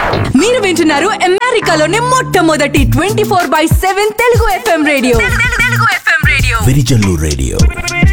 మీరు వింటున్నారు అమెరికాలోనే మొట్టమొదటి 24/7 Telugu FM radio. Virijallu radio.